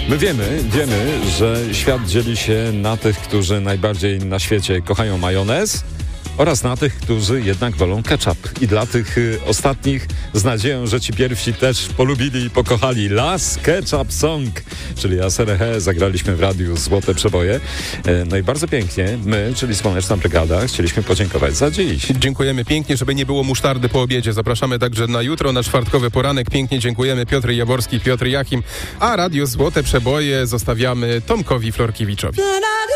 My wiemy, że świat dzieli się na tych, którzy najbardziej na świecie kochają majonez oraz na tych, którzy jednak wolą ketchup. I dla tych ostatnich z nadzieją, że ci pierwsi też polubili i pokochali Last Ketchup Song, czyli Aserehe, zagraliśmy w radiu Złote Przeboje. No i bardzo pięknie my, czyli Słoneczna Brygada, chcieliśmy podziękować za dziś. Dziękujemy pięknie, żeby nie było musztardy po obiedzie. Zapraszamy także na jutro, na czwartkowy poranek. Pięknie dziękujemy. Piotr Jaworski, Piotr Jachim, a radio Złote Przeboje zostawiamy Tomkowi Florkiewiczowi.